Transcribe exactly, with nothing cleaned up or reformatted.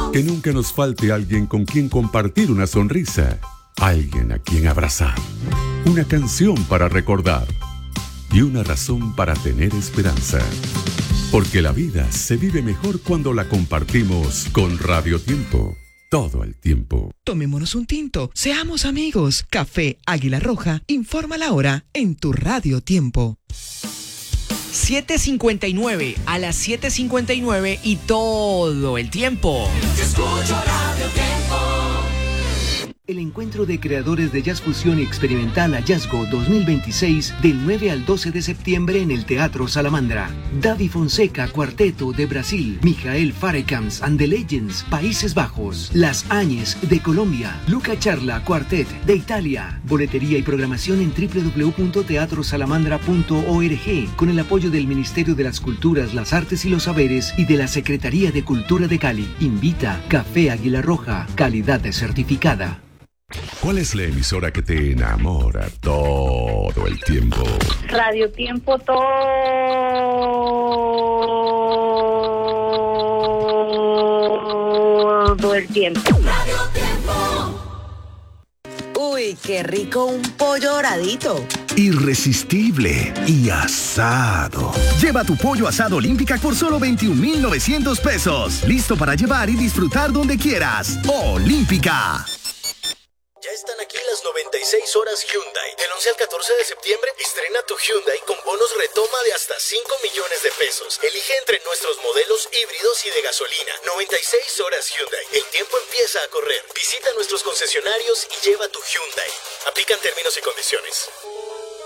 Que nunca nos falte alguien con quien compartir una sonrisa, alguien a quien abrazar, una canción para recordar y una razón para tener esperanza. Porque la vida se vive mejor cuando la compartimos con Radio Tiempo. Todo el tiempo. Tomémonos un tinto, seamos amigos. Café Águila Roja, informa la hora en tu Radio Tiempo. siete cincuenta y nueve, a las siete cincuenta y nueve y todo el tiempo. Yo escucho Radio Tiempo. El encuentro de creadores de jazz fusión experimental Hallazgo dos mil veintiséis del nueve al doce de septiembre en el Teatro Salamandra. Davi Fonseca Cuarteto de Brasil, Mijael Farekams and the Legends Países Bajos, Las Áñez de Colombia, Luca Charla Quartet de Italia. Boletería y programación en doble u doble u doble u punto teatro salamandra punto org con el apoyo del Ministerio de las Culturas, las Artes y los Saberes y de la Secretaría de Cultura de Cali. Invita Café Águila Roja, calidad certificada. ¿Cuál es la emisora que te enamora todo el tiempo? Radio Tiempo todo el tiempo. Radio Tiempo. Uy, qué rico un pollo doradito. Irresistible y asado. Lleva tu pollo asado Olímpica por solo veintiún mil novecientos pesos. Listo para llevar y disfrutar donde quieras. Olímpica. Ya están aquí las noventa y seis horas Hyundai. Del once al catorce de septiembre, estrena tu Hyundai con bonos retoma de hasta cinco millones de pesos. Elige entre nuestros modelos híbridos y de gasolina. noventa y seis horas Hyundai. El tiempo empieza a correr. Visita nuestros concesionarios y lleva tu Hyundai. Aplican términos y condiciones.